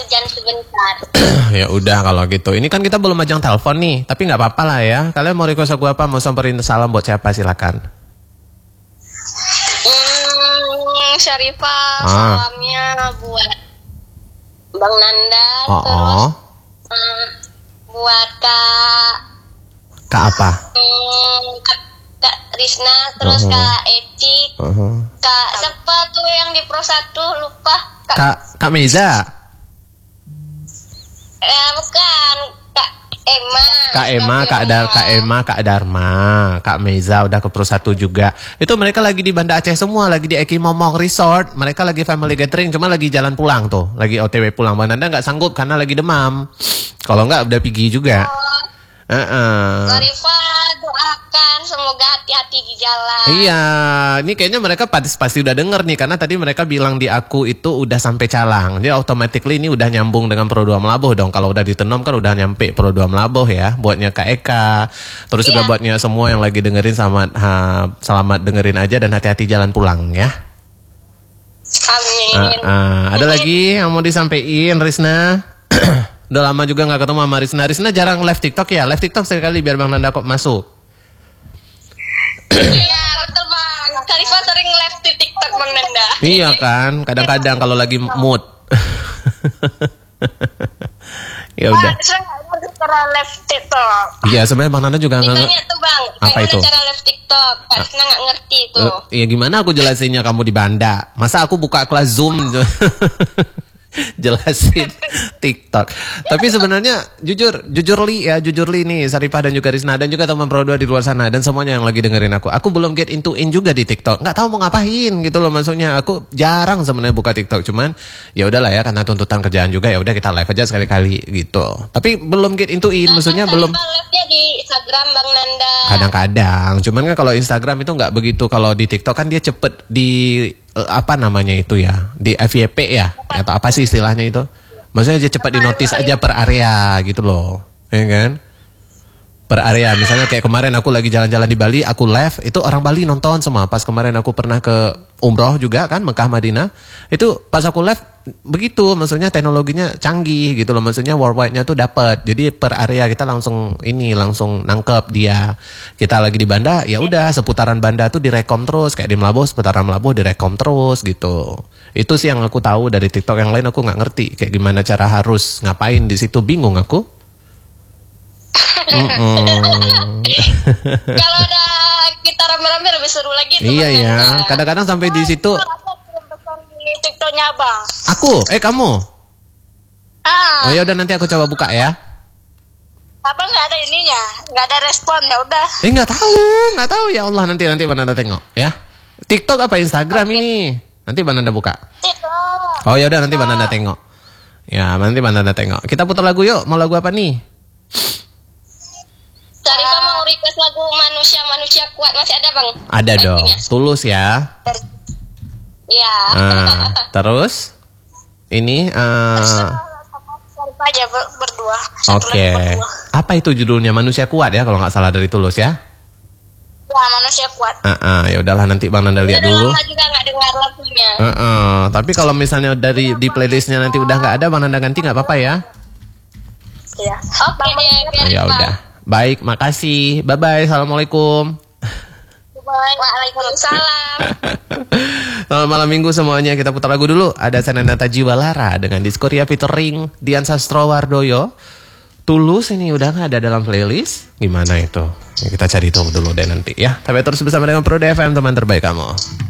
Jangan sebentar. Ya udah kalau gitu. Ini kan kita belum majang telepon nih, tapi nggak apa-apa lah ya. Kalian mau request aku apa? Mau samperin salam buat siapa? Silakan. Syarifah, salamnya buat Bang Nanda, terus buat Kak apa? Kak Risna, terus Kak Eci, Kak siapa tuh yang di Pro 1 lupa? Kak Meza. Bukan, Kak Emma. Kak Emma, Kak Dharma, Kak Meza udah ke Pro 1 juga. Itu mereka lagi di Banda Aceh semua, lagi di Eki Momong Resort. Mereka lagi family gathering, cuma lagi jalan pulang tuh, lagi OTW pulang. Bang Nanda nggak sanggup karena lagi demam. Kalau nggak udah pergi juga. Syarifah doakan semoga hati-hati di jalan. Iya, ini kayaknya mereka pasti udah denger nih, karena tadi mereka bilang di aku itu udah sampai Calang. Jadi automatically ini udah nyambung dengan Pro 2 Melabuh dong. Kalau udah di Tenom kan udah nyampe Pro 2 Melabuh ya. Buatnya Kak Eka, terus juga buatnya semua yang lagi dengerin selamat dengerin aja dan hati-hati jalan pulang ya. Amin. Ada lagi yang mau disampaikan Risna? Udah lama juga gak ketemu sama Risna. Risna jarang live TikTok ya? Live TikTok sekali biar Bang Nanda kok masuk. Iya betul Bang. Syarifah sering live di TikTok Bang Nanda. Iya kan, kadang-kadang kalau lagi mood. Ya udah. Cara live TikTok. Iya sebenarnya Bang Nanda juga nggak ngerti. Ditanya tuh Bang, apa itu? Cara live TikTok. Kak Risna nggak ngerti tuh. Iya gimana aku jelasinnya kamu di Banda? Masa aku buka kelas Zoom? Jelasin TikTok. Tapi sebenarnya jujur li nih Syarifah dan juga Risna dan juga teman Pro 2 di luar sana dan semuanya yang lagi dengerin aku. Aku belum get into juga di TikTok. Nggak tahu mau ngapain gitu loh, maksudnya aku jarang sebenarnya buka TikTok, cuman ya udahlah ya karena tuntutan kerjaan juga, ya udah kita live aja sekali-kali gitu. Tapi belum get into maksudnya belum. Live-nya di Instagram Bang Nanda. Kadang-kadang, cuman kan kalau Instagram itu nggak begitu. Kalau di TikTok kan dia cepet di apa namanya itu ya, di FYP ya, atau apa sih istilahnya itu? Maksudnya dia cepat di notice aja per area gitu loh, ya kan? Per area, misalnya kayak kemarin aku lagi jalan-jalan di Bali, aku live, itu orang Bali nonton semua. Pas kemarin aku pernah ke umroh juga kan, Mekah Madinah, itu pas aku live begitu, maksudnya teknologinya canggih gitu loh, maksudnya worldwide-nya tuh dapat. Jadi per area kita langsung nangkep dia. Kita lagi di Banda, ya udah seputaran Banda tuh direkom terus, kayak di Melabuh seputaran Melabuh direkom terus gitu. Itu sih yang aku tahu dari TikTok, yang lain aku nggak ngerti kayak gimana cara harus ngapain di situ, bingung aku. Kalau ada kita rame-rame lebih seru lagi tuh. Iya ya, kadang-kadang sampai di situ. TikToknya Bang. Aku, kamu. Oh ya udah nanti aku coba buka ya. Apa nggak ada ininya, nggak ada respon ya udah. Nggak tahu ya Allah, nanti Bang Nanda tengok ya. TikTok apa Instagram ini? Nanti Bang Nanda buka. TikTok. Oh ya udah nanti Bang Nanda tengok. Ya nanti Bang Nanda tengok. Kita putar lagu yuk. Mau lagu apa nih? Syarifah mau request lagu manusia kuat, masih ada Bang? Ada dong. Tulus ya. Iya. Terus ini Syarifah aja berdua. Oke. Apa itu judulnya? Manusia Kuat ya kalau nggak salah dari Tulus ya? Ya, Manusia Kuat. Ya udahlah nanti Bang Nanda lihat dulu. Lama juga nggak dengar lagunya. Tapi kalau misalnya dari di playlistnya nanti udah nggak ada, Bang Nanda ganti nggak apa-apa ya? Iya. Oke deh. Ya udah. Baik, makasih. Bye-bye. Assalamualaikum. Waalaikumsalam. Selamat malam minggu semuanya. Kita putar lagu dulu. Ada Sananata Jiwalara dengan Diskoria featuring Dian Sastrowardoyo. Tulus ini udah gak ada dalam playlist. Gimana itu? Ya, kita cari itu dulu deh nanti ya. Tapi terus bersama dengan Pro FM, teman terbaik kamu.